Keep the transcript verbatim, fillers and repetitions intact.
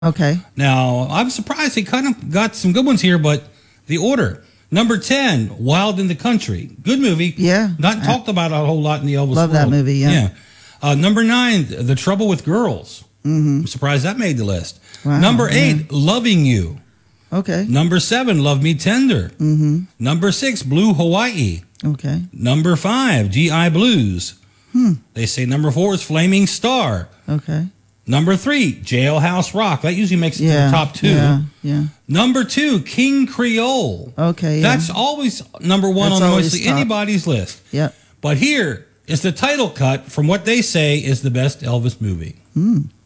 Okay. Now, I'm surprised he kind of got some good ones here, but the order. Number ten, Wild in the Country. Good movie. Yeah. Not talked about a whole lot in the Elvis Love world. that movie, yeah. Yeah. Uh, number nine, The Trouble with Girls. Mm-hmm. I'm surprised that made the list. Wow, Number eight, yeah. Loving You. Okay. Number seven, Love Me Tender. Mm-hmm. Number six, Blue Hawaii. Okay. Number five, G I Blues. Hmm. They say number four is Flaming Star. Okay. Number three, Jailhouse Rock. That usually makes it Yeah. to the top two. Yeah. Yeah. Number two, King Creole. Okay. Yeah. That's always number one That's on always mostly top. anybody's list. Yep. But here is the title cut from what they say is the best Elvis movie. Hmm.